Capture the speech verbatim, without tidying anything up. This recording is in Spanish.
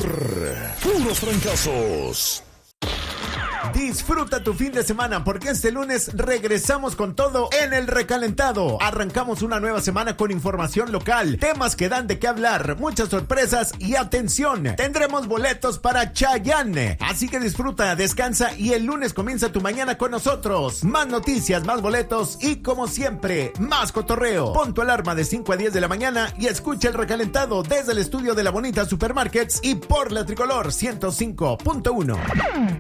puros fracasos. Disfruta tu fin de semana porque este lunes regresamos con todo en el recalentado. Arrancamos una nueva semana con información local, temas que dan de qué hablar, muchas sorpresas y atención, tendremos boletos para Chayanne. Así que disfruta, descansa y el lunes comienza tu mañana con nosotros. Más noticias, más boletos y como siempre, más cotorreo. Pon tu alarma de cinco a diez de la mañana y escucha el recalentado desde el estudio de La Bonita Supermarkets y por la Tricolor ciento cinco punto uno.